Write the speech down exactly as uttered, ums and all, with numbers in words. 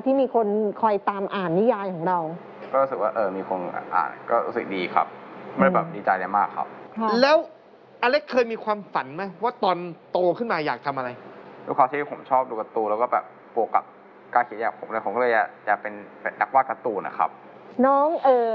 ที่มีคนคอยตามอ่านนิยายของเราก็รู้สึกว่าเออมีคนอ่านก็รู้สึกดีครับไม่แบบดีใจเลยมากครับแล้วอเล็กเคยมีความฝันไหมว่าตอนโตขึ้นมาอยากทำอะไรด้วยความที่ผมชอบดูการ์ตูนแล้วก็แบบโฟกัสการเขียนอย่างผมเลยผมก็เลยอยากเป็นนักวาดการ์ตูนนะครับน้องเออ